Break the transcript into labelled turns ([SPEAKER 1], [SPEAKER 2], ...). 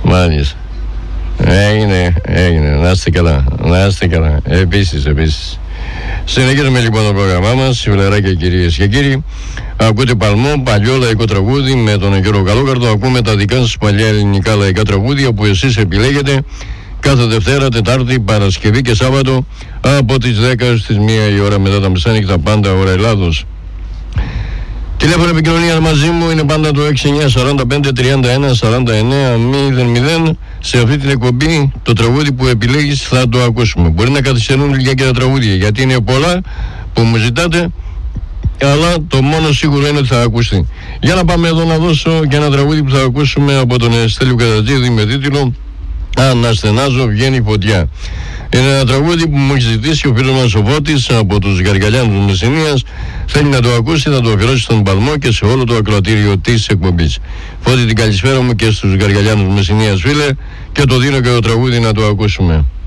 [SPEAKER 1] Μάλιστα. Έγινε. Να είστε καλά. Επίσης. Συνεχίζουμε λοιπόν το πρόγραμμά μας, φιλεράκια κυρίες και κύριοι. Ακούτε Παλμό, παλιό λαϊκό τραγούδι με τον Γιώργο Καλόκαρδο. Ακούμε τα δικά σας παλιά ελληνικά λαϊκά τραγούδια που εσείς επιλέγετε κάθε Δευτέρα, Τετάρτη, Παρασκευή και Σάββατο από τις 10 στις 1 η ώρα μετά τα μεσάνυχτα, πάντα ώρα Ελλάδος. Τηλέφωνο επικοινωνία μαζί μου είναι πάντα το 6945-31-49-00. Σε αυτή την εκπομπή το τραγούδι που επιλέγεις θα το ακούσουμε. Μπορεί να καθυστερούν λίγα και τα τραγούδια γιατί είναι πολλά που μου ζητάτε, αλλά το μόνο σίγουρο είναι ότι θα ακουστεί. Για να πάμε εδώ να δώσω και ένα τραγούδι που θα ακούσουμε από τον Στέλιο Κατατζίδη με τίτλο «Αν ασθενάζω βγαίνει φωτιά». Είναι ένα τραγούδι που μου έχει ζητήσει ο φίλος μας ο Φώτης από τους Γαργαλιάνους Μεσσηνίας. Θέλει να το ακούσει, θα το αφιερώσει στον Παλμό και σε όλο το ακροατήριο της εκπομπής. Φώτη, την καλησπέρα μου και στους Γαργαλιάνους Μεσσηνίας, φίλε, και το δίνω και το τραγούδι να το ακούσουμε.